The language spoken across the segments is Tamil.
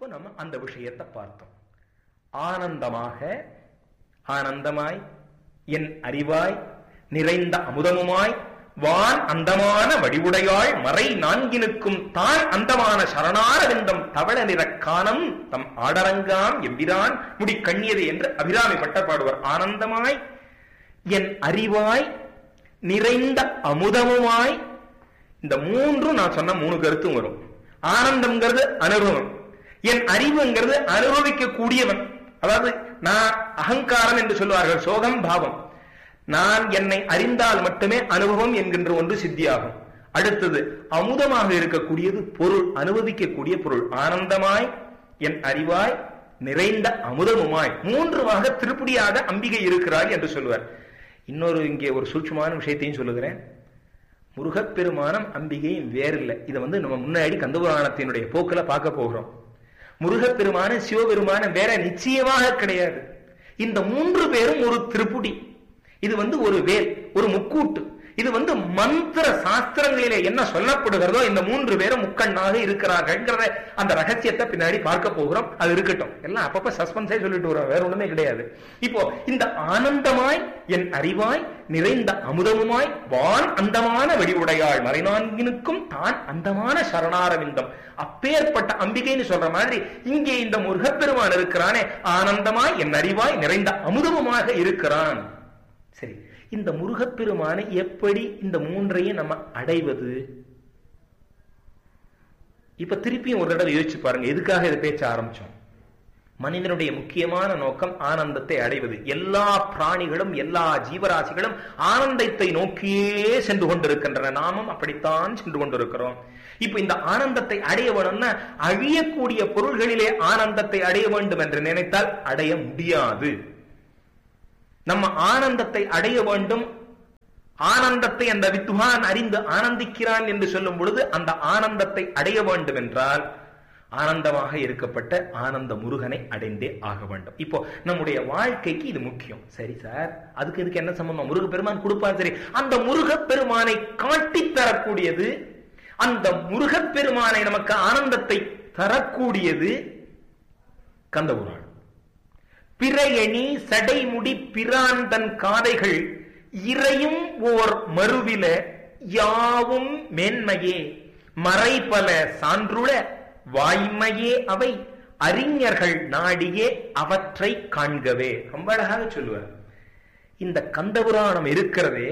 நம்ம அந்த விஷயத்தை பார்த்தோம். ஆனந்தமாக, ஆனந்தமாய், என் அறிவாய், நிறைந்த அமுதமுமாய், வான் அந்தமான வடிவுடையாள், மறை நான்கினுக்கும் தான் அந்தமான சரணாரவிந்தம், தவள நிறக்கானம் தம் ஆடரங்காம் எவ்விரான் முடி கண்ணியது என்று அபிராமி பட்டர் பாடுவார். ஆனந்தமாய், என் அறிவாய், நிறைந்த அமுதமுமாய். இந்த மூன்றும் நான் சொன்ன 3 கருத்தும் வரும். ஆனந்தம்ங்கிறது அனுபவம், என் அறிவுங்கிறது அனுபவிக்க கூடியவன். அதாவது நான் அகங்காரம் என்று சொல்வார்கள், சோகம் பாவம். நான் என்னை அறிந்தால் மட்டுமே அனுபவம் என்கின்ற ஒன்று சித்தியாகும். அடுத்தது அமுதமாக இருக்கக்கூடியது பொருள், அனுபவிக்கக்கூடிய பொருள். ஆனந்தமாய், என் அறிவாய், நிறைந்த அமுதமுமாய், 3 திருப்படியாக அம்பிகை இருக்கிறாள் என்று சொல்லுவார். இன்னொரு இங்கே ஒரு சூட்சமான விஷயத்தையும் சொல்லுகிறேன். முருகப்பெருமானம் அம்பிகையும் வேறில்லை. இதை நம்ம முன்னாடி கந்தபுராணத்தினுடைய போக்குல பார்க்க போகிறோம். முருகப்பெருமான சிவபெருமான வேற நிச்சயமாக கிடையாது. இந்த 3 பேரும் ஒரு திருப்புடி. இது ஒரு வேல், ஒரு முக்கூட்டு. இது மந்திர சாஸ்திரங்களிலே என்ன சொல்லப்படுகிறதோ இந்த 3 பேரும் முக்கண்ணாக இருக்கிறார்கள். அந்த ரகசியத்தை பின்னாடி பார்க்க போகிறோம். அது இருக்கட்டும், எல்லாம் அப்பப்ப சஸ்பென்ஸே சொல்லிட்டு வரோம், வேற ஒண்ணுமே கிடையாது. இப்போ இந்த ஆனந்தமாய், என் அறிவாய், நிறைந்த அமுதமுமாய், வான் அந்தமான வடிவுடையாள், மறைநான்கினுக்கும் தான் அந்தமான சரணாரவிந்தம். அப்பேற்பட்ட அம்பிகைன்னு சொல்ற மாதிரி இங்கே இந்த முருகப்பெருமான் இருக்கிறானே, ஆனந்தமாய், என் அறிவாய், நிறைந்த அமுதமுமாக இருக்கிறான். சரி, இந்த முருகப்பெருமானை எப்படி இந்த 3ஐயும் நம்ம அடைவது? இப்ப திருப்பியும் ஒரு தடவை யோசிச்சு பாருங்க, எதுக்காக இதை பேச ஆரம்பிச்சோம். மனிதனுடைய முக்கியமான நோக்கம் ஆனந்தத்தை அடைவது. எல்லா பிராணிகளும், எல்லா ஜீவராசிகளும் ஆனந்தத்தை நோக்கியே சென்று கொண்டிருக்கின்றன. நாமும் அப்படித்தான் சென்று கொண்டிருக்கிறோம். இப்ப இந்த ஆனந்தத்தை அடைய வேணும்னா அழியக்கூடிய பொருள்களிலே ஆனந்தத்தை அடைய வேண்டும் என்று நினைத்தால் அடைய முடியாது. நம்ம ஆனந்தத்தை அடைய வேண்டும். ஆனந்தத்தை அந்த வித்வான் அறிந்து ஆனந்திக்கிறான் என்று சொல்லும் பொழுது அந்த ஆனந்தத்தை அடைய வேண்டும் என்றால் ஆனந்தமாக இருக்கப்பட்ட ஆனந்த முருகனை அடைந்தே ஆக வேண்டும். இப்போ நம்முடைய வாழ்க்கைக்கு இது முக்கியம். சரி சார், அதுக்கு என்ன சம்பந்தம்? முருகப்பெருமான் கொடுப்பார். சரி, அந்த முருகப்பெருமானை காட்டித் தரக்கூடியது, அந்த முருகப்பெருமானை நமக்கு ஆனந்தத்தை தரக்கூடியது கந்தபுராணம். பிறையணி சடைமுடி பிராந்தன் காதைகள் இறையும் ஓர் மறுவில யாவும் மேன்மையே, மறைபல சான்றுள வாய்மையே அவை அறிஞர்கள் நாடியே அவற்றை காண்கவே. ரொம்ப அழகாக சொல்லுவார். இந்த கந்தபுராணம் இருக்கிறதே,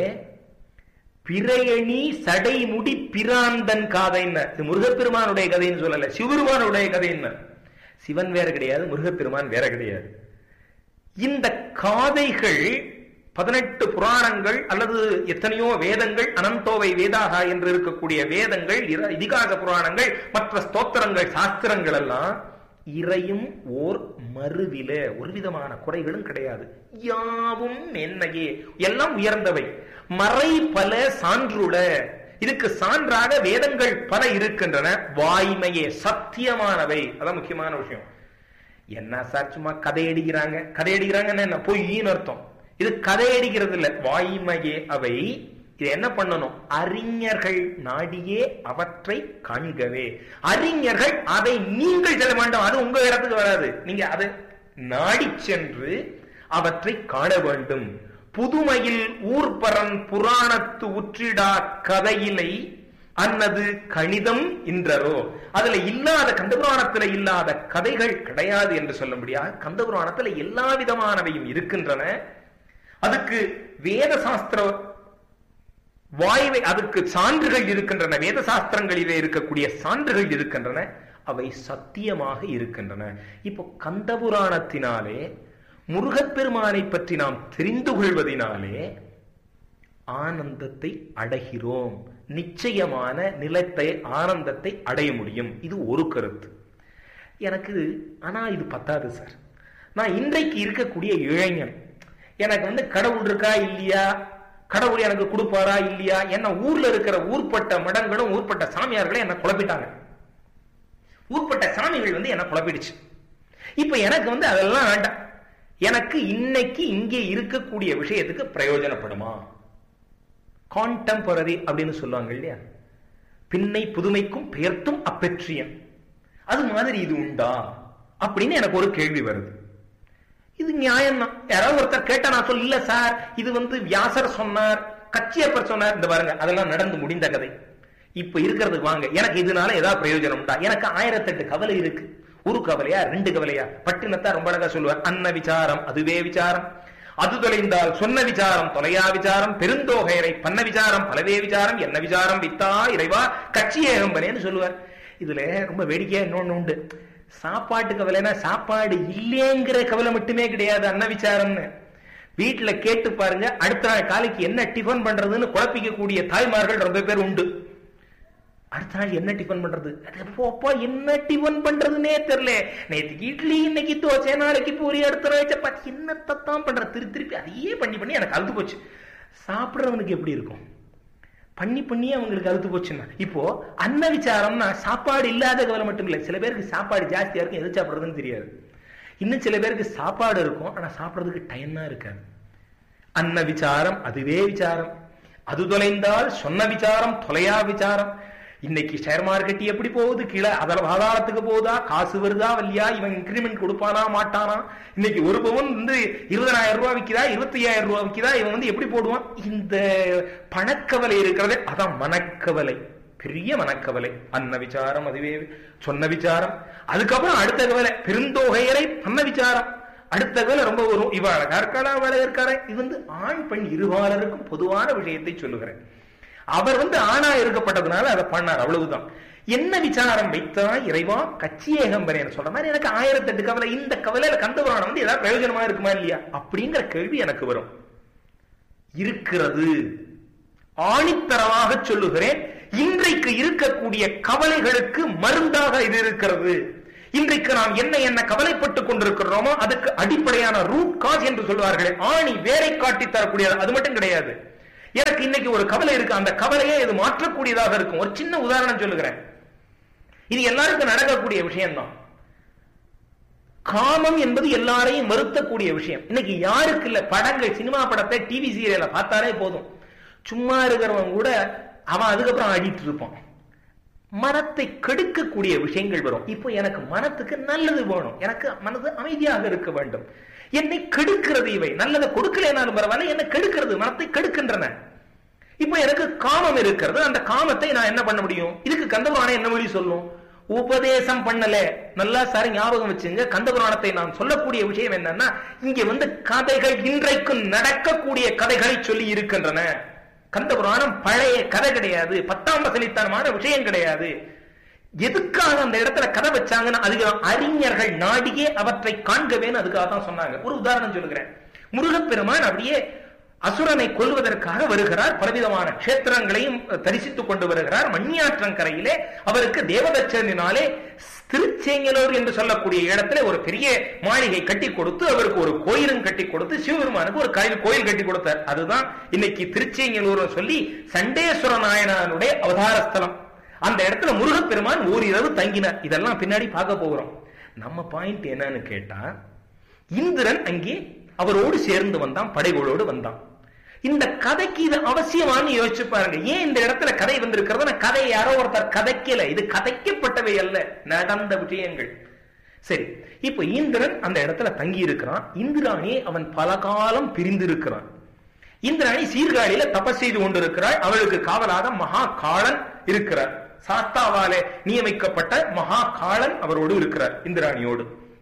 பிறையணி சடைமுடி பிராந்தன் காதைன்னு, இது முருகப்பெருமானுடைய கதைன்னு சொல்லல, சிவபெருமானுடைய கதைன்னு. சிவன் வேற கிடையாது, முருகப்பெருமான் வேற கிடையாது. இந்த காதைகள் 18 புராணங்கள் அல்லது எத்தனையோ வேதங்கள், அனந்தோவை வேதாகா என்று இருக்கக்கூடிய வேதங்கள், இதிகாச புராணங்கள், மற்ற ஸ்தோத்திரங்கள், சாஸ்திரங்கள் எல்லாம் இறையும் ஓர் மறுவில, ஒரு விதமான குறைகளும் கிடையாது. யாவும் மேன்மையே, எல்லாம் உயர்ந்தவை. மறை பல சான்றுள, இதுக்கு சான்றாக வேதங்கள் பல இருக்கின்றன. வாய்மையே, சத்தியமானவை. அதான் முக்கியமான விஷயம். என்ன சார் சும்மா கதையடிக்கிறாங்க? கதையடிக்கிறாங்கன்னு என்ன? பொய்ன்னு அர்த்தம். இது கதையடிக்கிறது இல்ல, வாய்மையே அவை. இது என்ன பண்ணணும்? அறிஞர்கள் நாடியே அவற்றை காண்கவே. அறிஞர்கள் அதை நீங்கள் செல்ல வேண்டாம், அது உங்க இடத்துக்கு வராது. நீங்க அதை நாடி சென்று அவற்றை காண வேண்டும். புதுமையில் ஊர்பரன் புராணத்து உற்றிடா கதையிலை அன்னது கணிதம் என்றோ. அதுல இல்லாத, கந்தபுராணத்துல இல்லாத கதைகள் கிடையாது என்று சொல்ல முடியாது. கந்தபுராணத்துல எல்லா விதமானவையும் இருக்கின்றன. அதுக்கு வேத சாஸ்திர வாய்வை, அதுக்கு சான்றுகள் இருக்கின்றன. வேத சாஸ்திரங்களிலே இருக்கக்கூடிய சான்றுகள் இருக்கின்றன. அவை சத்தியமாக இருக்கின்றன. இப்போ கந்தபுராணத்தினாலே முருகப்பெருமானை பற்றி நாம் தெரிந்து கொள்வதனாலே ஆனந்தத்தை அடைகிறோம். நிச்சயமான நிலத்தை, ஆனந்தத்தை அடைய முடியும். இது ஒரு கருத்து எனக்கு. ஆனா இது பத்தாது சார். நான் இன்றைக்கு இருக்கக்கூடிய இளைஞன், எனக்கு கடவுள் இருக்கா இல்லையா, கடவுள் எனக்கு கொடுப்பாரா இல்லையா, என்ன ஊர்ல இருக்கிற ஊர்பட்ட மடங்களும் ஊர்பட்ட சாமியார்களும் என்ன குழப்பிட்டாங்க. ஊர்பட்ட சாமிகள் என்ன குழப்பிடுச்சு. இப்ப எனக்கு அதெல்லாம் வேண்டாம். எனக்கு இன்னைக்கு இங்கே இருக்கக்கூடிய விஷயத்துக்கு பிரயோஜனப்படுமா? கான்டெம்பரரி அப்படின்னு சொல்லுவாங்க இல்லையா, பின்னை புதுமைக்கும் பெயர்த்தும் அப்பெற்றியம். அது மாதிரி இது உண்டா? அப்படின்னு எனக்கு ஒரு கேள்வி வருது. இது நியாயம் தான். யாராவது ஒருத்தர் கேட்டா நான் சொல்ல, இல்ல சார் இது வியாசர் சொன்னார், கச்சியப்பர் சொன்னார், இந்த பாருங்க அதெல்லாம் நடந்து முடிந்த கதை. இப்ப இருக்கிறதுக்கு வாங்க, எனக்கு இதனால ஏதாவது பிரயோஜனம் உண்டா? எனக்கு 1008 கவலை இருக்கு. ஒரு கவலையா 2 கவலையா? பட்டினத்தா ரொம்ப அழகா சொல்லுவார், அன்ன விசாரம் அதுவே விசாரம், அது தொலைந்தால் சொன்ன விசாரம் தொலையா விசாரம், பெருந்தோகையரை பண்ண விசாரம் பலவே விசாரம், என்ன விசாரம் வித்தா இறைவா கட்சியேகம்பனேன்னு சொல்லுவார். இதுல ரொம்ப வேடிக்கையா இன்னொன்னு உண்டு. சாப்பாட்டு கவலைனா சாப்பாடு இல்லைங்கிற கவலை மட்டுமே கிடையாது அன்ன விசாரம்னு. வீட்டுல கேட்டு பாருங்க, அடுத்த நாள் காலைக்கு என்ன டிஃபன் பண்றதுன்னு குழப்பிக்கக்கூடிய தாய்மார்கள் ரொம்ப பேர் உண்டு. அடுத்த நாள் என்ன டிஃபன் பண்றது, அப்பா என்ன டிஃபன் பண்றதுன்னே தெரியல, நேற்றுக்கு இட்லி இன்னைக்கு தோசை நாளைக்கு பூரி அடுத்த நாள் சப்பாத்தி, என்னத்தான் பண்ற, திருப்பி அதையே பண்ணி எனக்கு அழுத்து போச்சு. சாப்பிடுறவனுக்கு எப்படி இருக்கும்? பண்ணி அவங்களுக்கு அழுத்து போச்சுன்னா. இப்போ அன்ன விசாரம்னா சாப்பாடு இல்லாத கவலை மட்டும் இல்லை. சில பேருக்கு சாப்பாடு ஜாஸ்தியா இருக்கும், எது சாப்பிடுறதுன்னு தெரியாது. இன்னும் சில பேருக்கு சாப்பாடு இருக்கும், ஆனா சாப்பிடுறதுக்கு டைம் தான் இருக்காது. அன்ன விசாரம் அதுவே விசாரம், அது தொலைந்தால் சொன்ன விசாரம் தொலையா விசாரம். இன்னைக்கு ஷேர் மார்க்கெட் எப்படி போகுது, கீழே பாதாளத்துக்கு போகுதா, காசு வருதா வல்லியா, இவன் இன்கிரிமெண்ட் கொடுப்பானா மாட்டானா, இன்னைக்கு ஒரு பவுன் 20,000 ரூபாய் விற்கிதா 25,000 ரூபாய் விற்கிதா, இவன் எப்படி போடுவான்? இந்த பணக்கவலை இருக்கிறதே அதான் மனக்கவலை, பெரிய மனக்கவலை. அன்ன விசாரம் அதுவே சொன்ன விசாரம். அதுக்கப்புறம் அடுத்த கவலை பெருந்தோகையரை பண்ண விசாரம். அடுத்த கவலை ரொம்ப வரும், இவ அழகா இருக்காளா அவளை இருக்காரா. இது ஆண் பெண் இருபாலருக்கும் பொதுவான விஷயத்தை சொல்லுகிறேன். அவர் ஆணா இருக்கப்பட்டதுனால அதை பண்ணார், அவ்வளவுதான். என்ன விசாரம் வைத்தா இறைவா கச்சியேகம்பரேன்னு சொல்ற மாதிரி எனக்கு 1008 கவலை. இந்த கவலையில கந்தபுராணம் ஏதாவது பிரயோஜனமா இருக்குமா இல்லையா அப்படிங்கிற கேள்வி எனக்கு வரும். இருக்கிறது, ஆணித்தரமாக சொல்லுகிறேன். இன்றைக்கு இருக்கக்கூடிய கவலைகளுக்கு மருந்தாக இது இருக்கிறது. இன்றைக்கு நாம் என்ன கவலைப்பட்டுக் கொண்டிருக்கிறோமோ அதுக்கு அடிப்படையான ரூட் காஸ் என்று சொல்வார்கள். ஆணி வேரை காட்டி தரக்கூடியது அது மட்டும் கிடையாது. எனக்கு இன்னைக்கு ஒரு கவலை இருக்கு, அந்த கவலையே இது மாற்றக்கூடியதாக இருக்கும். ஒரு சின்ன உதாரணம் சொல்லுகிறேன், இது எல்லாருக்கும் நடக்கக்கூடிய விஷயம்தான். காமம் என்பது எல்லாரையும் வருத்தக்கூடிய விஷயம். இன்னைக்கு யாருக்கு இல்ல, படங்கள் சினிமா படத்தை டிவி சீரியலை பார்த்தாலே போதும், சும்மா இருக்கிறவன் கூட அவன் அதுக்கப்புறம் ஆடிட்டு இருப்பான். மனத்தை கெடுக்கக்கூடிய விஷயங்கள் வரும். இப்போ எனக்கு மனத்துக்கு நல்லது வேணும், எனக்கு மனது அமைதியாக இருக்க வேண்டும். என்னை கெடுக்கிறது இவை. நல்லதை கொடுக்கலனாலும் பரவாயில்ல, என்னை கெடுக்கிறது, மனத்தை கெடுக்கின்றன. இப்போ எனக்கு காமம் இருக்கிறது, அந்த காமத்தை நான் என்ன பண்ண முடியும்? இதுக்கு கந்தபுராணம் என்ன வழி சொல்லும்? உபதேசம் பண்ணல. நல்லா சார் ஞாபகம் வச்சுங்க, கந்தபுராணத்தை நான் சொல்லக்கூடிய விஷயம் என்னன்னா, இங்க கதைகள் இன்றைக்கு நடக்கக்கூடிய கதைகளை சொல்லி இருக்கின்றன. கந்தபுராணம் பழைய கதை கிடையாது, 10ஆம் வசனித்தனமான விஷயம் கிடையாது. எதுக்காக அந்த இடத்துல கதை வச்சாங்கன்னா அதுக்கு அறிஞர்கள் நாடியே அவற்றை காண்கவேன்னு அதுக்காக தான் சொன்னாங்க. ஒரு உதாரணம் சொல்லுகிறேன். முருகப்பெருமான் அப்படியே அசுரனை கொல்வதற்காக வருகிறார், பலவிதமான கஷேத்திரங்களையும் தரிசித்துக் கொண்டு வருகிறார். மண்ணியாற்றங்கரையிலே அவருக்கு தேவதச்சனினாலே திருச்செங்கலூர் என்று சொல்லக்கூடிய இடத்துல ஒரு பெரிய மாளிகை கட்டி கொடுத்து, அவருக்கு ஒரு கோயிலும் கட்டி கொடுத்து, சிவபெருமானுக்கு ஒரு கோயில் கட்டி கொடுத்தார். அதுதான் இன்னைக்கு திருச்செங்கலூர் சொல்லி சண்டேஸ்வர நாயனாருடைய அவதாரஸ்தலம். அந்த இடத்துல முருகப்பெருமான் ஓரிரவு தங்கினார். இதெல்லாம் பின்னாடி பார்க்க போகிறோம். நம்ம பாயிண்ட் என்னன்னு கேட்டா, இந்திரன் அங்கே அவரோடு சேர்ந்து வந்தான், படைகளோடு வந்தான். இந்த கதைக்கு இது அவசியமானு யோசிச்சு பாருங்க. ஏன் இந்த இடத்துல கதை வந்திருக்கிறது? கதை யாரோ ஒருத்தர் கதைக்கல, இது கதைக்கப்பட்டவை அல்ல, நடந்த விஷயங்கள். சரி, இப்ப இந்திரன் அந்த இடத்துல தங்கி இருக்கிறான். இந்திராணி அவன் பல காலம் பிரிந்து இருக்கிறான். இந்திராணி சீர்காழியில தபஸ் செய்து கொண்டிருக்கிறாள். அவளுக்கு காவலாக மகா காளன் இருக்கிறார். சாஸ்தாவாலே நியமிக்கப்பட்ட மகா காளன் அவரோடு இருக்கிறார், இந்திராணியோடு.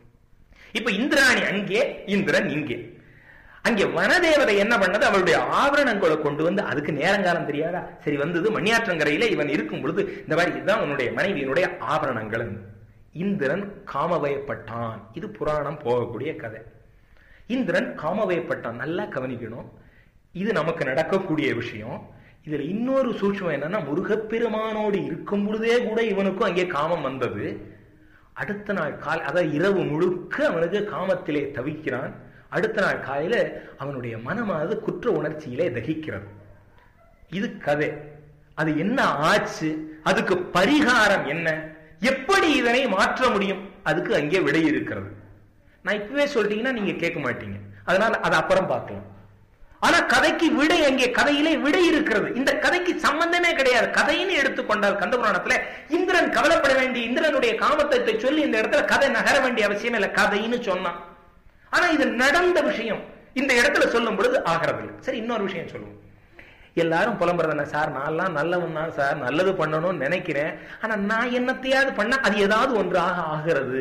இப்ப இந்திராணி அங்கே, இந்திரன் இங்கே. அங்கே வனதேவதை என்ன பண்ணது? அவளுடைய ஆபரணங்களை கொண்டு வந்து, அதுக்கு நேரங்காலம் தெரியாதா? சரி, வந்தது மணியாற்றங்கரையில இவன் இருக்கும் பொழுது இந்த மாதிரி, இதுதான் உன்னுடைய மனைவியினுடைய ஆபரணங்கள். இந்திரன் காமவயப்பட்டான். இது புராணம் போகக்கூடிய கதை. இந்திரன் காமவயப்பட்டான். நல்லா கவனிக்கணும், இது நமக்கு நடக்கக்கூடிய விஷயம். இதுல இன்னொரு சூட்சம் என்னன்னா, முருகப்பெருமானோடு இருக்கும் பொழுதே கூட இவனுக்கும் அங்கே காமம் வந்தது. அடுத்த நாள் காலை, அதாவது இரவு முழுக்க அவனுக்கு காமத்திலே தவிக்கிறான். அடுத்த நாள் காலையில அவனுடைய மனமானது குற்ற உணர்ச்சியிலே தகிக்கிறது. இது கதை. அது என்ன ஆச்சு, அதுக்கு பரிகாரம் என்ன, எப்படி இதனை மாற்ற முடியும், அதுக்கு அங்கே விடை இருக்கிறது. நான் இப்பவே சொல்லிட்டீங்கன்னா நீங்க கேட்க மாட்டீங்க, அதனால அதை அப்புறம் பார்க்கலாம். ஆனா கதைக்கு விடை, அங்கே கதையிலே விடை இருக்கிறது. இந்த கதைக்கு சம்பந்தமே கிடையாது. கதைன்னு எடுத்துக்கொண்டால் கந்த புராணத்துல இந்திரன் கவலைப்பட வேண்டிய, இந்திரனுடைய காமத்தை சொல்லி இந்த இடத்துல கதை நகர வேண்டிய அவசியம் இல்லை, கதைன்னு சொன்னான். ஆனா இது நடந்த விஷயம் இந்த இடத்துல சொல்லும் பொழுது ஆகிறது. சரி, இன்னொரு விஷயம் சொல்லுவோம். எல்லாரும் புலம்புறதுன, சார் நான்லாம் நல்லவன் தான் சார், நல்லது பண்ணணும்னு நினைக்கிறேன், ஆனா நான் என்னத்தையாவது பண்ண அது ஏதாவது ஒன்றாக ஆகிறது.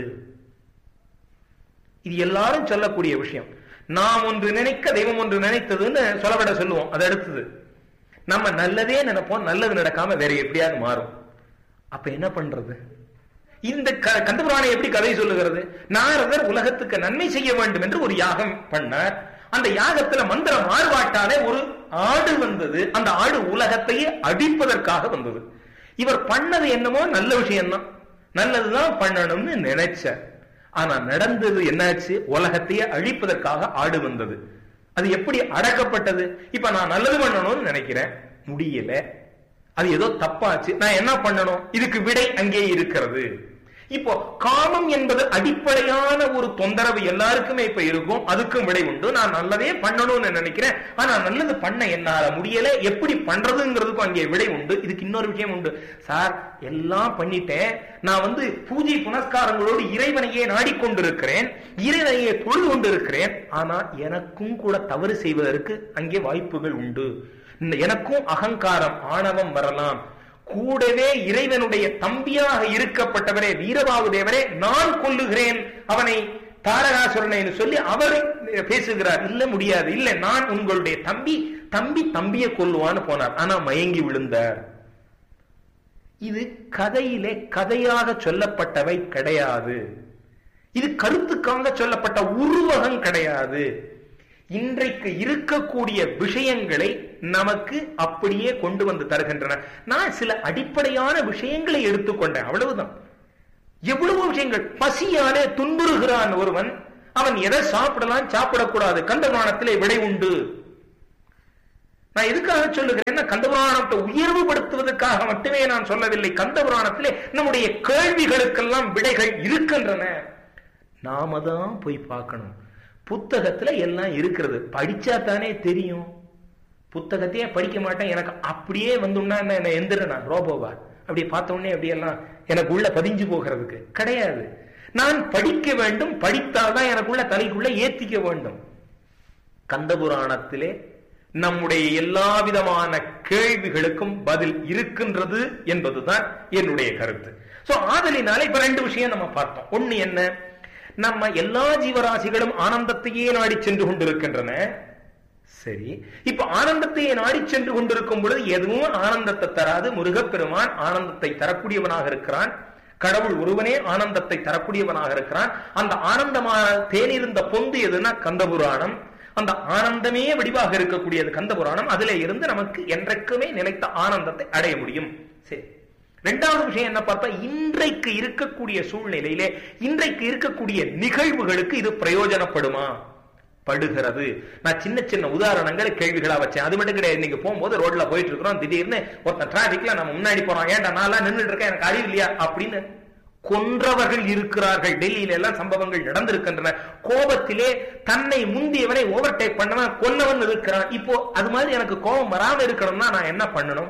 இது எல்லாரும் சொல்லக்கூடிய விஷயம். நாம் ஒன்று நினைக்க தெய்வம் ஒன்று நினைத்ததுன்னு சொல்லப்பட சொல்லுவோம். அது அடுத்தது நம்ம நல்லதே நினைப்போம், நல்லது நடக்காம வேற எப்படியாவது மாறும். அப்ப என்ன பண்றது? இந்த கந்தபுராணம் எப்படி கதை சொல்லுகிறது? நாரதர் உலகத்துக்கு நன்மை செய்ய வேண்டும் என்று ஒரு யாகம் பண்ணார். அந்த யாகத்துல மந்திர மாறுபாட்டாலே ஒரு ஆடு வந்தது. அந்த ஆடு உலகத்தையே அடிப்பதற்காக வந்தது. இவர் பண்ணது என்னமோ நல்ல விஷயம்தான், நல்லதுதான் பண்ணணும்னு நினைச்சார். ஆனா நடந்தது என்னாச்சு? உலகத்தையே அழிப்பதற்காக ஆடு வந்தது. அது எப்படி அடக்கப்பட்டது? இப்ப நான் நல்லது பண்ணணும்னு நினைக்கிறேன், முடியல, அது ஏதோ தப்பாச்சு, நான் என்ன பண்ணணும்? இதுக்கு விடை அங்கே இருக்கிறது. இப்போ காமம் என்பது அடிப்படையான ஒரு தொந்தரவு எல்லாருக்குமே இப்ப இருக்கும். அதுக்கும் விடை உண்டு. நான் நல்லதே பண்ணணும்னு நினைக்கிறேன், ஆனா நல்லது பண்ண என்னால முடியல, எப்படி பண்றதுங்கிறதுக்கும் அங்கே விடை உண்டு. இதுக்கு இன்னொரு விஷயம் உண்டு. சார் எல்லாம் பண்ணிட்டேன், நான் பூஜை புனஸ்காரங்களோடு இறைவனையே நாடிக்கொண்டிருக்கிறேன், இறைவனையே தொழுது கொண்டிருக்கிறேன், ஆனா எனக்கும் கூட தவறு செய்வதற்கு அங்கே வாய்ப்புகள் உண்டு. எனக்கும் அகங்காரம், ஆணவம் வரலாம். கூடவே இறைவனுடைய தம்பியாக இருக்கப்பட்டவரே வீரபாகு தேவரே, நான் கொல்லுகிறேன் அவனை, தாரகாசுரனை சொல்லி அவர் பேசுகிறார். இல்ல முடியாது, இல்ல நான் உங்களுடைய தம்பி, தம்பியை கொல்லுவான்னு போனார். ஆனா மயங்கி விழுந்தார். இது கதையிலே கதையாக சொல்லப்பட்டவை கிடையாது. இது கருத்துக்காக சொல்லப்பட்ட உருவகம் கிடையாது. இன்றைக்கு இருக்கக்கூடிய விஷயங்களை நமக்கு அப்படியே கொண்டு வந்து தருகின்றன. நான் சில அடிப்படையான விஷயங்களை எடுத்துக்கொண்டேன், அவ்வளவுதான். எவ்வளவு விஷயங்கள். பசியாலே துன்புறுகிறான் ஒருவன், அவன் எதை சாப்பிடலாம் சாப்பிடக்கூடாது, கந்தபுராணத்திலே விடை உண்டு. நான் எதுக்காக சொல்லுகிறேன்? கந்தபுராணத்தை உயர்வுபடுத்துவதற்காக மட்டுமே நான் சொல்லவில்லை. கந்தபுராணத்திலே நம்முடைய கேள்விகளுக்கெல்லாம் விடைகள் இருக்கின்றன. நாம தான் போய் பார்க்கணும். புத்தகத்துல எல்லாம் இருக்கிறது, படிச்சா தானே தெரியும். புத்தகத்தையே படிக்க மாட்டேன், எனக்கு அப்படியே வந்துன்னா என்ன எந்திரனா ரோபோவா? அப்படி பார்த்த உடனே அப்படியெல்லாம் எனக்கு உள்ள பதிஞ்சு போகிறதுக்கு கிடையாது. நான் படிக்க வேண்டும், படித்தால்தான் எனக்குள்ள தலைக்குள்ள ஏத்திக்க வேண்டும். கந்தபுராணத்திலே நம்முடைய எல்லா விதமான கேள்விகளுக்கும் பதில் இருக்கின்றது என்பதுதான் என்னுடைய கருத்து. சோ ஆதலினால இப்ப ரெண்டு விஷயம் நம்ம பார்த்தோம். ஒண்ணு என்ன? நம்ம எல்லா ஜீவராசிகளும் ஆனந்தத்தையே நாடி சென்று கொண்டிருக்கின்றன. சரி, இப்ப ஆனந்தத்தையே நாடி சென்று கொண்டிருக்கும் பொழுது எதுவும் ஆனந்தத்தை தராது. முருகப்பெருமான் ஆனந்தத்தை தரக்கூடியவனாக இருக்கிறான். கடவுள் ஒருவனே ஆனந்தத்தை தரக்கூடியவனாக இருக்கிறான். அந்த ஆனந்தமான தேனிருந்த பொந்து எதுனா கந்தபுராணம். அந்த ஆனந்தமே வடிவாக இருக்கக்கூடியது கந்தபுராணம். அதிலே இருந்து நமக்கு என்றைக்குமே நிலைத்த ஆனந்தத்தை அடைய முடியும். சரி, இரண்டாவது விஷயம் என்ன பார்த்தா, இன்றைக்கு இருக்கக்கூடிய சூழ்நிலையிலே, இன்றைக்கு இருக்கக்கூடிய நிகழ்வுகளுக்கு இது பிரயோஜனப்படுமா? படுகிறது. நான் சின்ன சின்ன உதாரணங்கள் கேள்விகளா வச்சேன். அது மட்டும் கிடையாது. நீங்க போகும்போது ரோட்ல போயிட்டு இருக்கிறோம், திடீர்னு ஒருத்தன் டிராபிக்ல நம்ம முன்னாடி போறோம், ஏன்டா நான் நின்றுட்டு இருக்கேன், எனக்கு அறிவு இல்லையா அப்படின்னு கொன்றவர்கள் இருக்கிறார்கள். டெல்லியில எல்லாம் சம்பவங்கள் நடந்திருக்கின்றன. கோபத்திலே தன்னை முந்தியவனை ஓவர்டேக் பண்ணவன் கொன்னவன் இருக்கிறான். இப்போ அது மாதிரி எனக்கு கோபம் வராம இருக்கணும்னா நான் என்ன பண்ணணும்?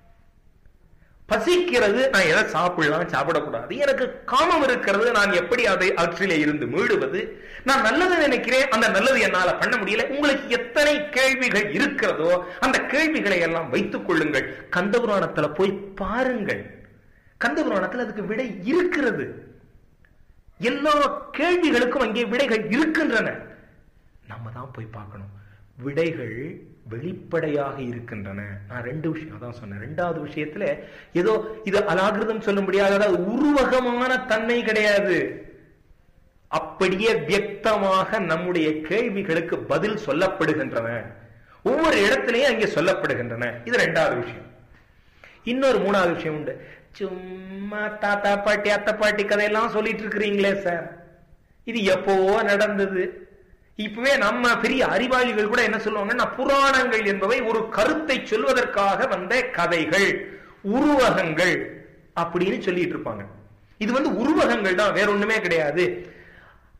பசிக்கிறது, நான் எதை சாப்பிடலாம் சாப்பிடக்கூடாது. எனக்கு காமம் இருக்கிறது, நான் எப்படி அதை அவற்றிலே இருந்து மீடுவது? நான் நல்லது நினைக்கிறேன், அந்த நல்லது என்னால பண்ண முடியல. உங்களுக்கு எத்தனை கேள்விகள் இருக்கிறதோ அந்த கேள்விகளை எல்லாம் வைத்துக் கொள்ளுங்கள். கந்தபுராணத்துல போய் பாருங்கள். கந்தபுராணத்தில் அதுக்கு விடை இருக்கிறது. எல்லா கேள்விகளுக்கும் அங்கே விடைகள் இருக்கின்றன. நம்ம தான் போய் பார்க்கணும். விடைகள் வெளிப்படையாக இருக்கின்றன. நான் ரெண்டு விஷயம் தான் சொன்னேன். ரெண்டாவது விஷயத்துல ஏதோ இது அலாகிருதம் சொல்ல முடியாத உருவகமான தன்மை கிடையாது. அப்படியே வியக்தமாக நம்முடைய கேள்விகளுக்கு பதில் சொல்லப்படுகின்றன. ஒவ்வொரு இடத்திலேயும் அங்கே சொல்லப்படுகின்றன. இது ரெண்டாவது விஷயம். இன்னொரு மூணாவது விஷயம் உண்டு. சும்மா தாத்தா பாட்டி அத்தை பாட்டி கதையெல்லாம் சொல்லிட்டு இருக்கிறீங்களே சார், இது எப்பவோ நடந்தது. இப்பவே நம்ம பெரிய அறிவாளிகள் கூட என்ன சொல்லுவாங்கன்னா, புராணங்கள் என்பவை ஒரு கருத்தை சொல்வதற்காக வந்த கதைகள், உருவகங்கள் அப்படின்னு சொல்லிட்டு இருப்பாங்க. இது உருவகங்கள் தான், வேற ஒண்ணுமே கிடையாது.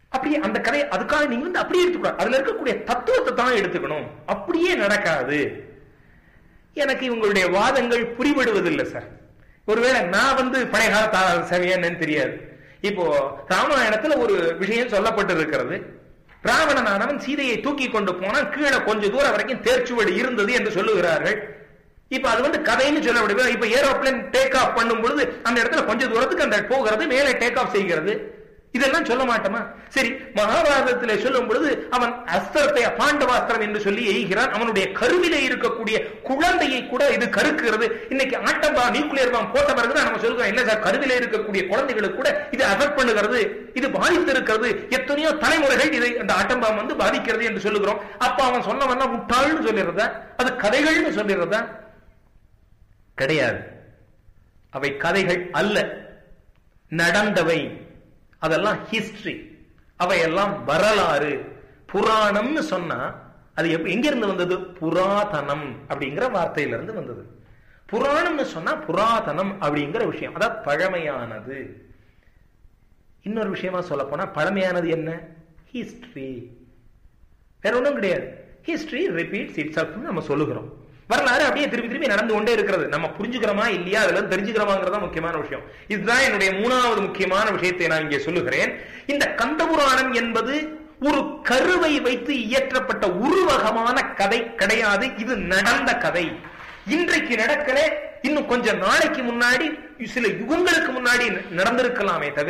அப்படியே அந்த கதை அதுக்காக நீங்க வந்து அப்படியே எடுத்துக்கூடாது. அதுல இருக்கக்கூடிய தத்துவத்தை தான் எடுத்துக்கணும். அப்படியே நடக்காது. எனக்கு இவங்களுடைய வாதங்கள் புரிபடுவதில்லை சார். ஒருவேளை நான் வந்து பழைய கால சேவையான்னு தெரியாது. இப்போ ராமாயணத்துல ஒரு விஷயம் சொல்லப்பட்டு இருக்கிறது. ராவணனானவன் சீதையை தூக்கி கொண்டு போனா கீழே கொஞ்சம் தூரம் வரைக்கும் தேர்ச்சுவடு இருந்தது என்று சொல்லுகிறார்கள். இப்ப அது வந்து கதைன்னு சொல்ல முடியாது. இப்ப ஏரோப்ளேன் டேக் ஆஃப் பண்ணும் பொழுது அந்த இடத்துல கொஞ்சம் தூரத்துக்கு அந்த போகிறது, மேலே டேக் ஆஃப் செய்கிறது. இதெல்லாம் சொல்ல மாட்டோமா? சரி, மகாபாரதத்திலே சொல்லும் பொழுது அவன் அஸ்திரத்தை பாண்டவாஸ்திரம் என்று சொல்லி எய்கிறான். அவனுடைய கருவிலே இருக்கக்கூடிய குழந்தையை கூட இது கருக்கிறது. இன்னைக்கு ஆட்டம்பா நியூக்ளியர் பாம் போட்ட பிறகு நம்ம சொல்றோம், இல்ல சார், கருவிலே இருக்கக்கூடிய குழந்தைகளுக்கு கூட இது அஃபெக்ட் பண்ணுகிறது, இது பாதித்து இருக்கிறது, எத்தனையோ தலைமுறைகள் இதை அந்த ஆட்டம்பாம் வந்து பாதிக்கிறது என்று சொல்லுகிறோம். அப்ப அவன் சொன்னவன் முட்டாள்னு சொல்லிடுறதா? அது கதைகள்னு சொல்லிடுறதா? கிடையாது. அவை கதைகள் அல்ல, நடந்தவை. அதெல்லாம் ஹிஸ்டரி, அவையெல்லாம் வரலாறு. புராணம்னு சொன்னா அது எங்க இருந்து வந்தது? புராதனம் அப்படிங்கிற வார்த்தையிலிருந்து வந்தது. புராணம்னு சொன்னா புராதனம் அப்படிங்கிற விஷயம், அதாவது பழமையானது. இன்னொரு விஷயமா சொல்ல போனா பழமையானது என்ன? ஹிஸ்டரி. வேற ஒன்றும் கிடையாது. ஹிஸ்டரி ரிப்பீட்ஸ் இட்செல்ஃப் நம்ம சொல்லுகிறோம். வரலாறு அப்படியே திருப்பி திருப்பி நடந்து கொண்டே இருக்கிறது. நம்ம புரிஞ்சுக்கிறோமா இல்லையா, அதுல தெரிஞ்சுக்கிறோமாங்கிறதா முக்கியமான விஷயம். இதுதான் என்னுடைய மூணாவது முக்கியமான விஷயத்தை நான் இங்கே சொல்லுகிறேன். இந்த கந்தபுராணம் என்பது ஒரு கருவை வைத்து இயற்றப்பட்ட உருவகமான கதை கிடையாது. இது நடந்த கதை. இன்றைக்கு நடக்கல, இன்னும் கொஞ்ச நாளைக்கு முன்னாடி, சில யுகங்களுக்கு முன்னாடி நடந்திருக்கலாமே தவிர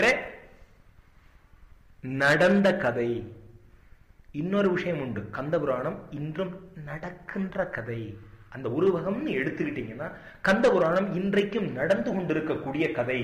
நடந்த கதை. இன்னொரு விஷயம் உண்டு, கந்தபுராணம் இன்றும் நடக்கின்ற கதை. அந்த உருவகம்னு எடுத்துக்கிட்டீங்கன்னா கந்தபுராணம் இன்றைக்கும் நடந்து கொண்டிருக்கக்கூடிய கதை.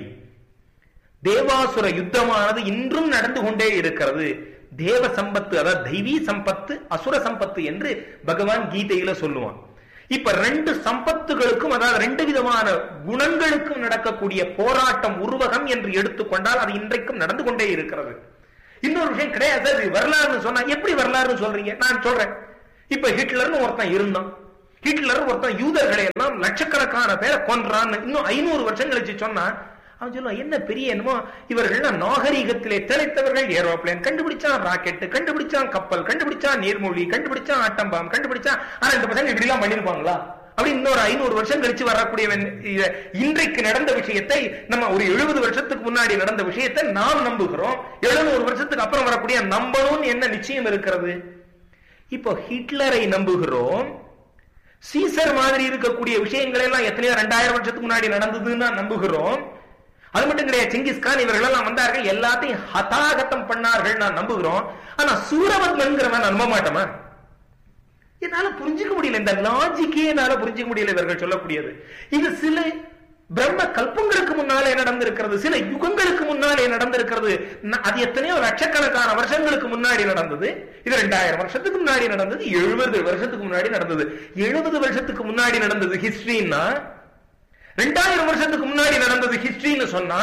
தேவாசுர யுத்தமானது இன்றும் நடந்து கொண்டே இருக்கிறது. தேவ சம்பத்து, அதாவது தெய்வீ சம்பத்து, அசுர சம்பத்து என்று பகவான் கீதையில சொல்லுவான். இப்ப ரெண்டு சம்பத்துகளுக்கும், அதாவது ரெண்டு விதமான குணங்களுக்கும் நடக்கக்கூடிய போராட்டம் உருவகம் என்று எடுத்துக்கொண்டால் அது இன்றைக்கும் நடந்து கொண்டே இருக்கிறது. இன்னொரு விஷயம் கிடையாது, வரலாறுன்னு சொன்னா எப்படி வரலாறுன்னு சொல்றீங்க? நான் சொல்றேன். இப்ப ஹிட்லர்னு ஒருத்தன் இருந்தான். ஹிட்லர் ஒருத்தன் யூதர்களை எல்லாம் லட்சக்கணக்கான பேரை கொன்றான்னு இன்னும் 500 வருஷம் கழிச்சு சொன்னா அவன் சொல்லுவான், என்ன பெரிய என்னமோ இவர்கள் நாகரீகத்திலே திளைத்தவர்கள். ஏரோப்ளேன் கண்டுபிடிச்சான், ராக்கெட் கண்டுபிடிச்சான், கப்பல் கண்டுபிடிச்சான், நீர்மூழ்கி கண்டுபிடிச்சான், ஆட்டம்பாம் கண்டுபிடிச்சான். ஆனா இந்த பசங்க இப்படி எல்லாம் பண்ணிருப்பாங்களா? அப்படி இன்னொரு 500 வருஷம் கழிச்சு வரக்கூடிய இன்றைக்கு நடந்த விஷயத்தை, நம்ம ஒரு 70 வருஷத்துக்கு முன்னாடி நடந்த விஷயத்தை நாம் நம்புகிறோம். 700 வருஷத்துக்கு அப்புறம் வரக்கூடிய நம்பணும்னு என்ன நிச்சயம் இருக்கிறது? இப்போ ஹிட்லரை நம்புகிறோம். சீசர் மாதிரி இருக்கக்கூடிய விஷயங்கள் எல்லாம் எத்தனையோ 2000 வருஷத்துக்கு முன்னாடி நடந்ததுன்னு நம்புகிறோம். அது மட்டும் கிடையாது, செங்கிஸ்கான் இவர்கள் எல்லாம் வந்தார்கள், எல்லாத்தையும் ஹதாகத்தம் பண்ணார்கள் நான் நம்புகிறோம். ஆனா சூரவன்கிறவன் நம்ப மாட்டோமா? என்னால புரிஞ்சுக்க முடியல. இந்த லாஜிக்கே என்னால புரிஞ்சுக்க முடியல இவர்கள் சொல்லக்கூடியது. இது சில பிரம்ம கல்பங்களுக்கு முன்னாலே நடந்திருக்கிறது, சில யுகங்களுக்கு முன்னாலே நடந்திருக்கிறது. அது எத்தனையோ லட்சக்கணக்கான வருஷங்களுக்கு முன்னாடி நடந்தது. இது 2000 வருஷத்துக்கு முன்னாடி நடந்தது, 70 வருஷத்துக்கு முன்னாடி நடந்தது. 70 வருஷத்துக்கு முன்னாடி நடந்தது ஹிஸ்டரின்னா, 2000 வருஷத்துக்கு முன்னாடி நடந்தது ஹிஸ்டரின்னு சொன்னா,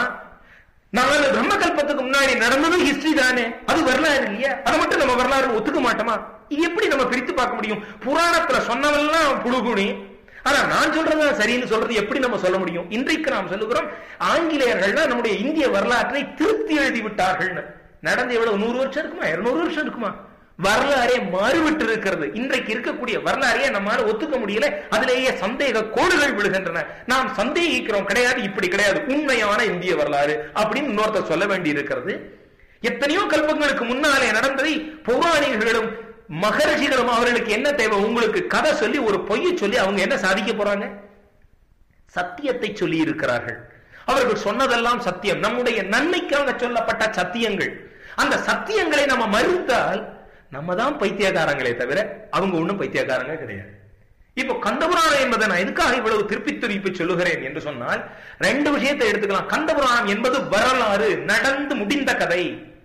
4 பிரம்ம கல்பத்துக்கு முன்னாடி நடந்தது ஹிஸ்டரி தானே? அது வரலாறு இல்லையா? அதை மட்டும் நம்ம வரலாறு ஒத்துக்க மாட்டோமா? இது எப்படி நம்ம பிரித்து பார்க்க முடியும்? புராணத்துல சொன்னவெல்லாம் புழுகுனி, ஆனா நான் சொல்றது சரின்னு சொல்றது எப்படி நம்ம சொல்ல முடியும்? இன்றைக்கு நாம் சொல்லுகிறோம் ஆங்கிலேயர்கள்னா நம்முடைய இந்திய வரலாற்றை திருத்தி எழுதி விட்டார்கள். நடந்து எவ்வளவு 100 வருஷம் இருக்குமா, 200 வருஷம் இருக்குமா? வரலாறே மாறுவிட்டு இருக்கிறது. இன்றைக்கு இருக்கக்கூடிய வரலாறையே நம்மால ஒத்துக்க முடியல. அதிலேயே சந்தேக கோடுகள் விழுகின்றன. நாம் சந்தேகிக்கிறோம், கிடையாது, இப்படி கிடையாது, உண்மையான இந்திய வரலாறு அப்படின்னு இன்னொருத்தர் சொல்ல வேண்டி இருக்கிறது. எத்தனையோ கல்பங்களுக்கு முன்னாலே நடந்ததை பௌராணிகர்களும் மகரிஷிகளும் அவர்களுக்கு என்ன தேவை? உங்களுக்கு கதை சொல்லி ஒரு பொய்யை சொல்லி அவங்க என்ன சாதிக்க போறாங்க? சத்தியத்தை சொல்லி இருக்கிறார்கள். அவர்கள் சொன்னதெல்லாம் சத்தியம், நம்முடைய நன்மைக்காக சொல்லப்பட்ட சத்தியங்கள். அந்த சத்தியங்களை நம்ம மறுத்தால் நம்ம தான் பைத்தியக்காரங்களே தவிர அவங்க ஒன்றும் பைத்தியக்காரங்க கிடையாது. இப்போ கந்தபுராணம் என்பதை நான் எதுக்காக இவ்வளவு திருப்பி சொல்லுகிறேன் என்று சொன்னால், ரெண்டு விஷயத்தை எடுத்துக்கலாம். கந்தபுராணம் என்பது வரலாறு, நடந்து முடிந்த கதை.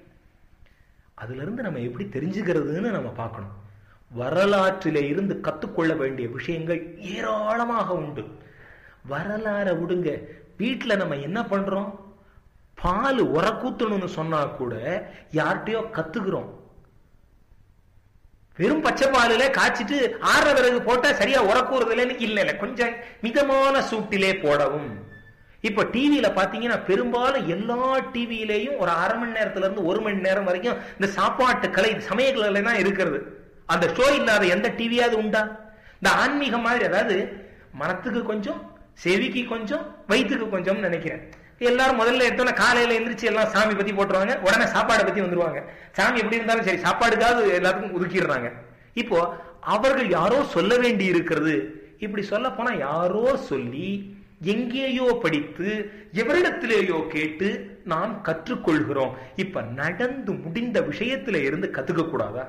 அதுல இருந்து நம்ம எப்படி தெரிஞ்சுக்கிறதுன்னு நம்ம பார்க்கணும். வரலாற்றிலே இருந்து கத்துக்கொள்ள வேண்டிய விஷயங்கள் ஏராளமாக உண்டு. வரலாறை விடுங்க, வீட்டுல நம்ம என்ன பண்றோம்? பால் உரக்கூத்தணும்னு சொன்னா கூட யார்கிட்டயோ கத்துக்கிறோம். வெறும் பச்சை பாலில காய்ச்சிட்டு ஆற பிறகு போட்டா சரியா உரக்கூறுதலன்னு இல்ல, கொஞ்சம் மிதமான சூட்டிலே போடவும். இப்ப டிவியில பாத்தீங்கன்னா பெரும்பாலும் எல்லா டிவியிலையும் ஒரு அரை மணி நேரத்துல இருந்து 1 மணி நேரம் வரைக்கும் இந்த சாப்பாட்டு கலை சமயக்கலை தான் இருக்கிறது. அந்த ஷோ இல்லாத எந்த டிவியாவது உண்டா? இந்த ஆன்மீக மாதிரி, அதாவது மனத்துக்கு கொஞ்சம், செவிக்கு கொஞ்சம், வயிற்றுக்கு கொஞ்சம் நினைக்கிறேன். எல்லாரும் முதல்ல எடுத்தோன்னா காலையில எந்திரிச்சு எல்லாம் சாமி பத்தி போட்டுருவாங்க, உடனே சாப்பாடை பத்தி வந்துருவாங்க. சாமி எப்படி இருந்தாலும் சரி, சாப்பாடுக்காவது எல்லாத்துக்கும் ஒதுக்கிடுறாங்க. இப்போ அவர்கள் யாரோ சொல்ல வேண்டி இருக்கிறது. இப்படி சொல்ல போனா யாரோ சொல்லி, எங்கேயோ படித்து, எவரிடத்திலேயோ கேட்டு நாம் கற்றுக்கொள்கிறோம். இப்ப நடந்து முடிந்த விஷயத்தில இருந்து கத்துக்க கூடாதா?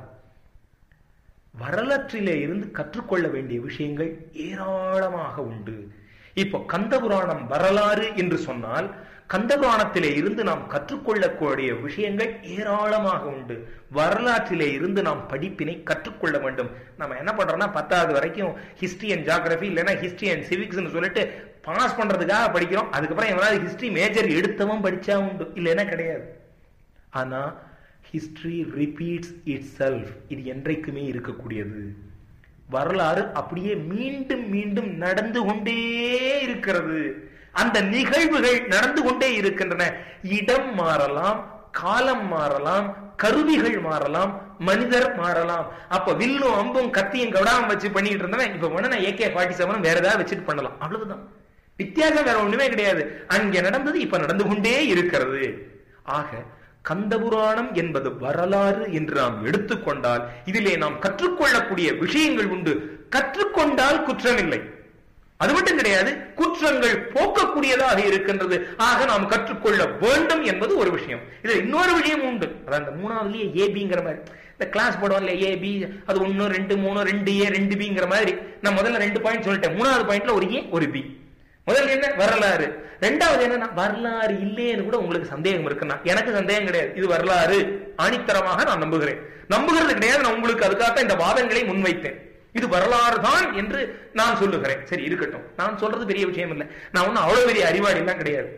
வரலாற்றிலே இருந்து கற்றுக்கொள்ள வேண்டிய விஷயங்கள் ஏராளமாக உண்டு. இப்போ கந்தபுராணம் வரலாறு என்று சொன்னால், கந்தபுராணத்திலே இருந்து நாம் கற்றுக்கொள்ளக்கூடிய விஷயங்கள் ஏராளமாக உண்டு. வரலாற்றிலே இருந்து நாம் படிப்பினை கற்றுக்கொள்ள வேண்டும். நம்ம என்ன பண்றோம்னா 10வது வரைக்கும் ஹிஸ்டரி அண்ட் ஜியோகிராபி இல்லைன்னா ஹிஸ்டரி அண்ட் சிவிக்ஸ் சொல்லிட்டு பாஸ் பண்றதுக்காக படிக்கிறோம். அதுக்கப்புறம் எவனாவது ஹிஸ்டரி மேஜர் எடுத்தவன் படிச்சா உண்டு, இல்லைன்னா கிடையாது. ஆனா ஹிஸ்டரி ரிப்பீட்ஸ் இட் செல்ஃப். இது என்றைக்குமே இருக்கக்கூடியது. வரலாறு அப்படியே மீண்டும் மீண்டும் நடந்து கொண்டே இருக்கிறது. அந்த நிகழ்வுகள் நடந்து கொண்டே இருக்கின்றன. இடம் மாறலாம், காலம் மாறலாம், கருவிகள் மாறலாம், மனிதர் மாறலாம். அப்ப வில்லும் அம்பும் கத்தியும் கவடாம வச்சு பண்ணிட்டு இருந்தவன் இப்ப வேணா AK-47 வேற ஏதாவது வச்சுட்டு பண்ணலாம். அவ்வளவுதான் வித்தியாசம், வேற ஒண்ணுமே கிடையாது. அங்கே நடந்தது இப்ப நடந்து கொண்டே இருக்கிறது. ஆக கந்தபுராணம் என்பது வரலாறு என்று நாம் எடுத்துக்கொண்டால் இதிலே நாம் கற்றுக்கொள்ளக்கூடிய விஷயங்கள் உண்டு. கற்றுக்கொண்டால் குற்றமில்லை, அது மட்டும் கிடையாது, குற்றங்கள் போக்கக்கூடியதாக இருக்கின்றது. ஆக நாம் கற்றுக்கொள்ள வேண்டும் என்பது ஒரு விஷயம். இதுல இன்னொரு விஷயம் உண்டு. அதான் இந்த 3வதுலயே ஏபிங்கிற மாதிரி இந்த கிளாஸ் போடுவோம்ல, ஏபி அது 1 2 3 2A 2Bங்கிற மாதிரி. நான் முதல்ல 2 பாயிண்ட் சொல்லிட்டேன். 3வது பாயிண்ட்ல ஒரு A ஒரு B. முதல்ல என்ன? வரலாறு. 2வது என்னன்னா, வரலாறு இல்லைன்னு கூட உங்களுக்கு சந்தேகம் இருக்குன்னா எனக்கு சந்தேகம் கிடையாது. இது வரலாறு ஆணித்தரமாக நான் நம்புகிறேன். நம்புகிறது கிடையாது, நான் உங்களுக்கு அதுக்காக இந்த வாதங்களை முன்வைத்தேன். இது வரலாறு தான் என்று நான் சொல்லுகிறேன். சரி இருக்கட்டும், நான் சொல்றது பெரிய விஷயம் இல்லை. நான் ஒன்னும் அவ்வளவு பெரிய அறிவாளி எல்லாம் கிடையாது.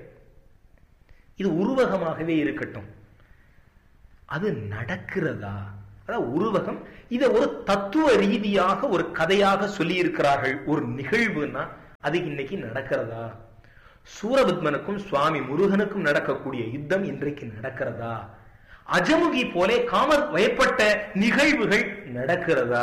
இது உருவகமாகவே இருக்கட்டும். அது நடக்கிறதா? அதாவது உருவகம். இதை ஒரு தத்துவ ரீதியாக ஒரு கதையாக சொல்லி இருக்கிறார்கள். ஒரு நிகழ்வுன்னா அது இன்னைக்கு நடக்கிறதா? சூரபத்மனுக்கும் சுவாமி முருகனுக்கும் நடக்கக்கூடிய யுத்தம் இன்றைக்கு நடக்கிறதா? அஜமுகி போலே காமர் வயப்பட்ட நிகழ்வுகள் நடக்கிறதா?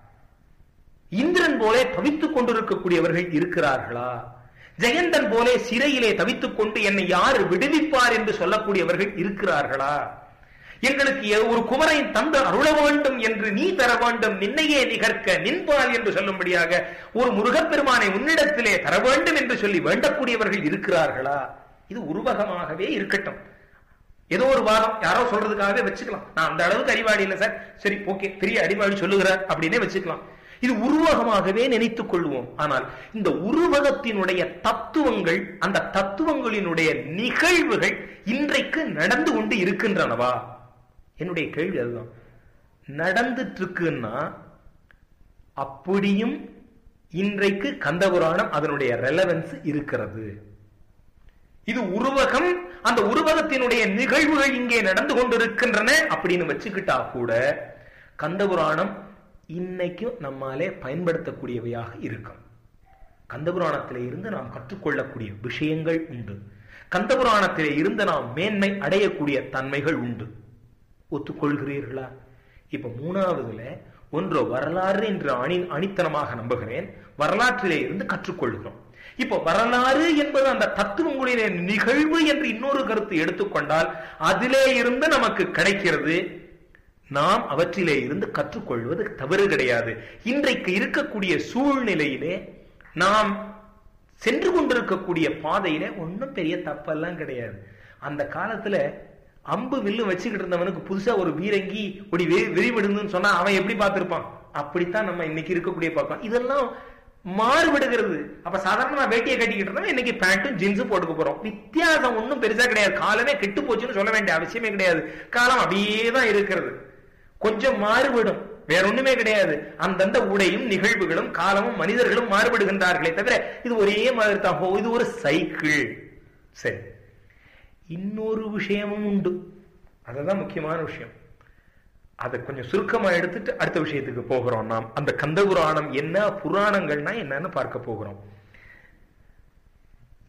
இந்திரன் போலே தவித்துக் கொண்டிருக்கக்கூடியவர்கள் இருக்கிறார்களா? ஜெயந்தன் போலே சிறையிலே தவித்துக் கொண்டு என்னை யார் விடுவிப்பார் என்று சொல்லக்கூடியவர்கள் இருக்கிறார்களா? எங்களுக்கு ஒரு குமரை தந்து அருள வேண்டும் என்று நீ தர வேண்டும், நின்னையே நிகர்க்க நின்பால் என்று சொல்லும்படியாக ஒரு முருகப்பெருமானை உன்னிடத்திலே தர வேண்டும் என்று சொல்லி வேண்டக்கூடியவர்கள் இருக்கிறார்களா? இது உருவகமாகவே இருக்கட்டும். ஏதோ ஒரு வாதம் யாரோ சொல்றதுக்காகவே வச்சுக்கலாம். நான் அந்த அளவுக்கு அறிவாளி இல்லை சார், சரி ஓகே, பெரிய அறிவாளி சொல்லுகிறார் அப்படின்னே வச்சுக்கலாம். இது உருவகமாகவே நினைத்துக் கொள்வோம். ஆனால் இந்த உருவகத்தினுடைய தத்துவங்கள், அந்த தத்துவங்களினுடைய நிகழ்வுகள் இன்றைக்கு நடந்து கொண்டு இருக்கின்றனவா? என்னுடைய கேள்வி அதுதான். நடந்துட்டு இருக்குன்னா அப்படியும் இன்றைக்கு கந்தபுராணம் அதனுடைய ரெலவன்ஸ் இருக்கிறது. இது உருவகம், அந்த உருவகத்தினுடைய நிகழ்வுகள் இங்கே நடந்து கொண்டிருக்கின்றன அப்படின்னு வச்சுக்கிட்டா கூட கந்தபுராணம் இன்னைக்கும் நம்மாலே பயன்படுத்தக்கூடியவையாக இருக்கும். கந்தபுராணத்திலே இருந்து நாம் கற்றுக்கொள்ளக்கூடிய விஷயங்கள் உண்டு. கந்தபுராணத்திலே இருந்து நாம் மேன்மை அடையக்கூடிய தன்மைகள் உண்டு. ஒத்துக்கொள்கிறீர்களா? இப்ப 3வதுல ஒன்று வரலாறு என்று அணித்தனமாக நம்புகிறேன். வரலாற்றிலே இருந்து கற்றுக்கொள்கிறோம். இப்ப வரலாறு என்பது அந்த தத்துவங்களிலே நிகழ்வு என்று இன்னொரு கருத்து எடுத்துக்கொண்டால் அதிலே இருந்து நமக்கு கிடைக்கிறது. நாம் அவற்றிலே இருந்து கற்றுக்கொள்வது தவறு கிடையாது. இன்றைக்கு இருக்கக்கூடிய சூழ்நிலையிலே நாம் சென்று கொண்டிருக்கக்கூடிய பாதையில ஒன்னும் பெரிய தப்பெல்லாம் கிடையாது. அந்த காலத்துல அம்பு வில்லு வச்சுக்கிட்டு இருந்தவனுக்கு புதுசா ஒரு பீரங்கி ஒரு விரிவிடுன்னு சொன்னா அவன் எப்படி பார்த்திருப்பான்? அப்படித்தான் நம்ம இன்னைக்கு இருக்கக்கூடிய பக்கம். இதெல்லாம் மாறுபடுகிறது. அப்ப சாதாரணமா வேட்டியை கட்டிக்கிட்டு இருந்தோம், இன்னைக்கு பேண்ட்டும் ஜீன்ஸும் போட்டுக்க போறோம். வித்தியாசம் ஒன்னும் பெருசா கிடையாது. காலமே கெட்டு போச்சுன்னு சொல்ல வேண்டிய அவசியமே கிடையாது. காலம் அப்படியேதான் இருக்கிறது. கொஞ்சம் மாறுபடும், வேற ஒண்ணுமே கிடையாது. அந்தந்த உடையும் நிகழ்வுகளும் காலமும் மனிதர்களும் மாறுபடுகின்றார்களே தவிர இது ஒரே மாதிரி தான். இது ஒரு சைக்கிள். சரி, இன்னொரு விஷயமும் உண்டு. அதுதான் முக்கியமான விஷயம். அதை கொஞ்சம் சுருக்கமா எடுத்துட்டு அடுத்த விஷயத்துக்கு போகிறோம். நாம் அந்த கந்தபுராணம் என்ன, புராணங்கள்னா என்னன்னு பார்க்க போகிறோம்.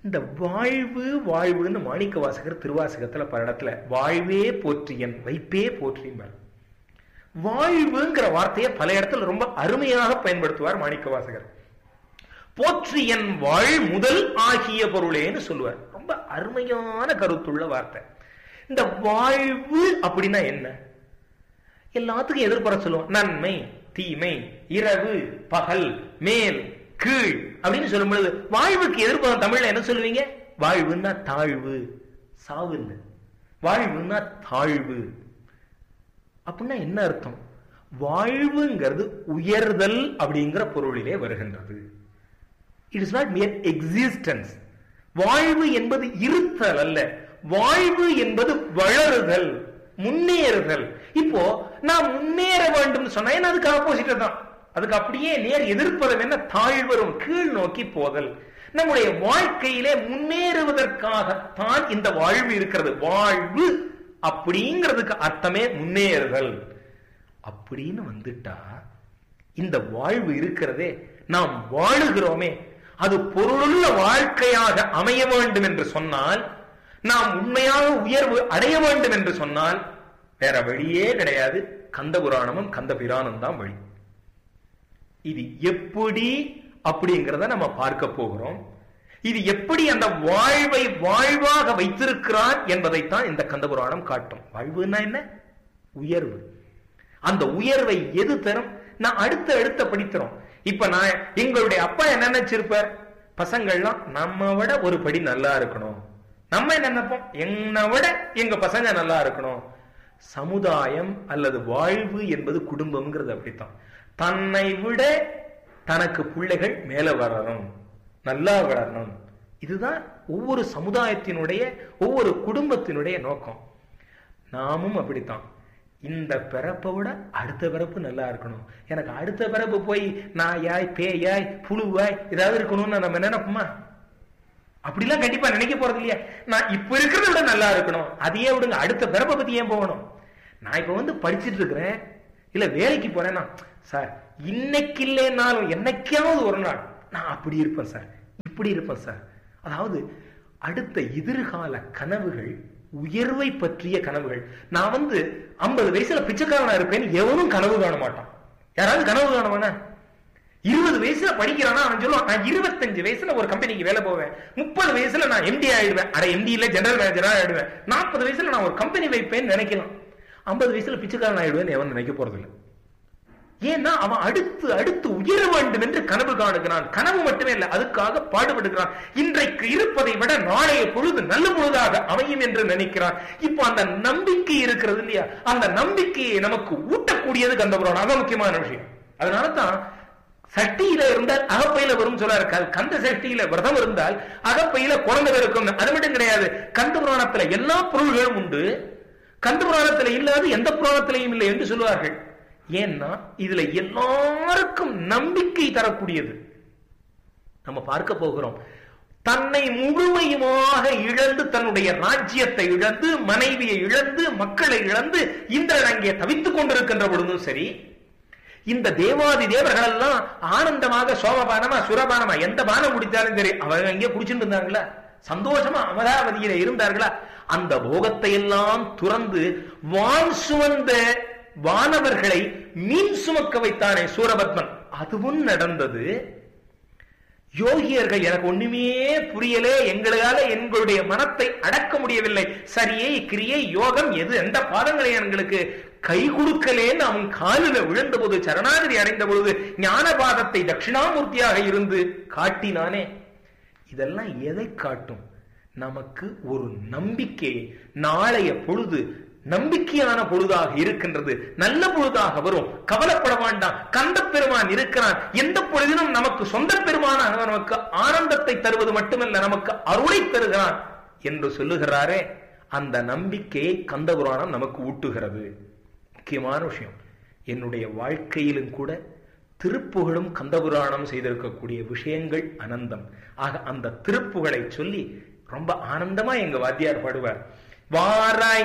இந்த வாழ்வு வாழ்வுன்னு மாணிக்க வாசகர் திருவாசகத்துல பல இடத்துல வாழ்வே போற்றியன் வைப்பே போற்றியன். வாழ்வுங்கிற வார்த்தையை பல இடத்துல ரொம்ப அருமையாக பயன்படுத்துவார் மாணிக்க வாசகர். போற்றியன் வாழ் முதல் ஆகிய பொருளேன்னு சொல்லுவார். ரொம்ப அருமையான கருத்துள்ள வார்த்தை. இந்த வாழ்வு அப்படின்னா என்ன? எல்லாத்துக்கும் எதிர்பார சொல்லுவோம். நன்மை தீமை, இரவு பகல், மேல் கீழ் அப்படின்னு சொல்லும் பொழுது வாழ்வுக்கு எதிர்பார்க்கும் தமிழ்ல என்ன சொல்லுவீங்க? வாழ்வுன்னா தாழ்வு, சாவு இல்லை. வாழ்வுன்னா தாழ்வு அப்படின்னா என்ன அர்த்தம்? வாழ்வுங்கிறது உயர்தல் அப்படிங்கிற பொருளிலே வருகின்றது. It is not மியர் existence. வாழ்வு என்பது இருத்தல் அல்ல. வாழ்வு என்பது வளருதல், முன்னேறுதல். இப்போ நான் முன்னேற வேண்டும் சொன்னா அதுக்கு ஆப்போசிட் தான். அதுக்கு அப்படியே நேர் எதிர்ப்பதம் என்ன? தாழ்வரும், கீழ் நோக்கி போதல். நம்முடைய வாழ்க்கையிலே முன்னேறுவதற்காகத்தான் இந்த வாழ்வு இருக்கிறது. வாழ்வு அப்படிங்கிறதுக்கு அர்த்தமே முன்னேறுதல். அப்படின்னு வந்துட்டா இந்த வாழ்வு இருக்கிறதே, நாம் வாழுகிறோமே, அது பொருளுள்ள வாழ்க்கையாக அமைய வேண்டும் என்று சொன்னால், நாம் உண்மையாக உயர்வு அடைய வேண்டும் என்று சொன்னால் வேற வழியே கிடையாது. கந்த புராணமும் கந்த பிரானும் தான் வழி. இது எப்படி அப்படிங்கிறத நம்ம பார்க்க போகிறோம். இது எப்படி அந்த வாழ்வை வாழ்வாக வைத்திருக்கிறான் என்பதைத்தான் இந்த கந்த புராணம் காட்டும். வாழ்வுன்னா என்ன? உயர்வு. அந்த உயர்வை எது தரும்? நான் அடுத்த படிக்கிறோம். இப்ப நான் எங்களுடைய அப்பா என்ன நினைச்சிருப்பார்? பசங்கள்லாம் நம்ம விட ஒரு படி நல்லா இருக்கணும். நம்ம என்ன நினைப்போம்? என்னை விட எங்க பசங்க நல்லா இருக்கணும். சமுதாயம் அல்லது வாழ்வு என்பது குடும்பம்ங்கிறது அப்படித்தான். தன்னை விட தனக்கு பிள்ளைகள் மேல வரணும், நல்லா வளரணும். இதுதான் ஒவ்வொரு சமுதாயத்தினுடைய ஒவ்வொரு குடும்பத்தினுடைய நோக்கம். நாமும் அப்படித்தான். இந்த பிறப்பை விட அடுத்த பிறப்பு நல்லா இருக்கணும். எனக்கு அடுத்த பிறப்பு போய் நாயாய் பேயாய் புழுவாய் ஏதாவது இருக்கணும்னு நம்ம நினைப்போமா? அப்படிலாம் கண்டிப்பா நினைக்க போறது இல்லையா? நான் இப்ப இருக்கிறத விட நல்லா இருக்கணும். அதையே விடுங்க, அடுத்த பிறப்பை பத்தி ஏன் போகணும்? நான் இப்ப படிச்சுட்டு இருக்கிறேன், இல்ல வேலைக்கு போறேன்னா, சார் இன்னைக்கு இல்லைன்னாலும் என்னைக்காவது ஒரு நாள் நான் அப்படி இருப்பேன் சார், இப்படி இருப்பேன் சார். அதாவது அடுத்த எதிர்கால கனவுகள், உயர்வை பற்றிய கனவுகள். நான் 50 வயசுல பிச்சைக்காரனா இருப்பேன் எவனும் கனவு காண மாட்டான். யாராவது கனவு காணுவானா? 20 வயசுல படிக்கிறானா அவன் சொல்லுவான், நான் 25 வயசுல ஒரு கம்பெனிக்கு வேலை போவேன், 30 வயசுல நான் எம்டி ஆயிடுவேன், அட எம்டி இல்ல ஜெனரல் மேனேஜரா ஆயிடுவேன், 40 வயசுல நான் ஒரு கம்பெனி வைப்பேன்னு நினைக்கலாம். 50 வயசுல பிச்சைக்காரன் ஆயிடுவேன்னு எவன் நினைக்க போறதில்லை. ஏன்னா அவன் அடுத்து உயர வேண்டும் என்று கனவு காணுகிறான். கனவு மட்டுமே இல்ல, அதுக்காக பாடுபடுகிறான். இன்றைக்கு இருப்பதை விட நாளைய பொழுது நல்ல பொழுதாக அமையும் என்று நினைக்கிறான். இப்போ அந்த நம்பிக்கை இருக்கிறது இல்லையா, அந்த நம்பிக்கையை நமக்கு ஊட்டக்கூடியது கந்த புராணம். அதான் முக்கியமான விஷயம். அதனாலதான் சஷ்டியில இருந்தால் அகப்பையில வரும் சொல்ல. கந்த சஷ்டியில விரதம் இருந்தால் அகப்பையில குழந்தை இருக்கும். அது மட்டும் கிடையாது, கந்த புராணத்துல எல்லா பொருள்களும் உண்டு, கந்த புராணத்துல இல்லாது எந்த புராணத்திலையும் இல்லை என்று சொல்லுவார்கள். ஏன்னா இதுல எல்லாருக்கும் நம்பிக்கை தரக்கூடியது. நம்ம பார்க்க போகிறோம். தன்னை முழுமையுமாக இழந்து, தன்னுடைய ராஜ்யத்தை இழந்து, மனைவியை இழந்து, மக்களை இழந்து இந்திரன் அங்கே தவித்துக் கொண்டிருக்கின்ற பொழுதும் சரி, இந்த தேவாதி தேவர்கள் எல்லாம் ஆனந்தமாக சோமபானமா சுரபானமா எந்த பானம் குடித்தாலும் சரி அவங்க அங்கே குடிச்சுட்டு இருந்தாங்களா, சந்தோஷமா அமராவதியில இருந்தார்களா? அந்த போகத்தை எல்லாம் துறந்து வான் சுமந்த வானவர்களை மீன் சுமக்க வைத்தானே சூரபத்மன், அதுவும் நடந்தது. யோகியர்கள் எனக்கு ஒண்ணுமே புரியலே, எங்களால எங்களுடைய மனத்தை அடக்க முடியவில்லை, சரியை கிரியை யோகம் எது எந்த பாதங்களை எங்களுக்கு கை கொடுக்கலேன்னு அவன் காலில விழுந்த போது, சரணாகதி அடைந்த பொழுது ஞான பாதத்தை தட்சிணாமூர்த்தியாக இருந்து காட்டினானே. இதெல்லாம் எதை காட்டும்? நமக்கு ஒரு நம்பிக்கை. நாளைய பொழுது நம்பிக்கையான பொழுதாக இருக்கின்றது, நல்ல பொழுதாக வரும், கவலைப்பட வேண்டாம், கந்த பெருமான் இருக்கிறான். எந்த பொழுதிலும் நமக்கு சொந்த பெருமானாக நமக்கு ஆனந்தத்தை தருவது மட்டுமல்ல, நமக்கு அருளை தருகிறான் என்று சொல்லுகிறாரே, அந்த நம்பிக்கையை கந்த புராணம் நமக்கு ஊட்டுகிறது. முக்கியமான விஷயம். என்னுடைய வாழ்க்கையிலும் கூட திருப்புகழும் கந்தபுராணம் செய்திருக்கக்கூடிய விஷயங்கள் அனந்தம். ஆக அந்த திருப்புகளை சொல்லி ரொம்ப ஆனந்தமா எங்க வாத்தியார் பாடுவார். வாராய்